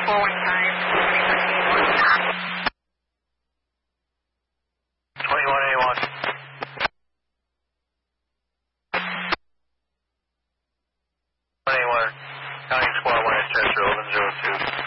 forward time. 21A1. A1. County Squad 1 at Chester, 1102.